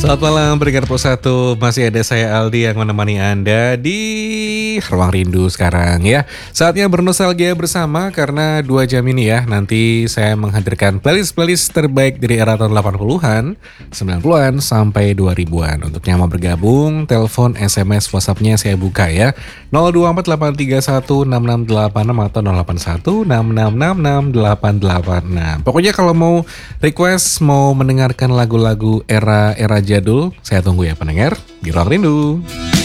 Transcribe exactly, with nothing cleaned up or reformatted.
Selamat malam pendengar Pos satu, masih ada saya Aldi yang menemani Anda di Ruang Rindu sekarang ya. Saatnya bernostalgia bersama karena dua jam ini ya, nanti saya menghadirkan playlist-playlist terbaik dari era tahun delapan puluhan, sembilan puluhan sampai dua ribuan. Untuk yang mau bergabung, telepon, S M S, WhatsApp-nya saya buka ya. nol dua empat delapan tiga satu enam enam delapan enam atau nol delapan satu enam enam enam enam delapan delapan enam. Pokoknya kalau mau request, mau mendengarkan lagu-lagu era-era jadul, saya tunggu ya pendengar di Ruang Rindu.